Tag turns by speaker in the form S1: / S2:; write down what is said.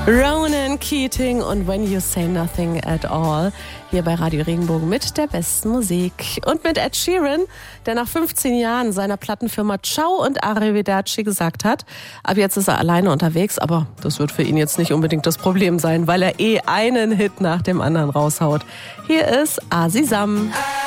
S1: Ronan Keating und When You Say Nothing at All. Hier bei Radio Regenbogen mit der besten Musik. Und mit Ed Sheeran, der nach 15 Jahren seiner Plattenfirma Ciao und Arrivederci gesagt hat, ab jetzt ist er alleine unterwegs, aber das wird für ihn jetzt nicht unbedingt das Problem sein, weil er einen Hit nach dem anderen raushaut. Hier ist Azizam.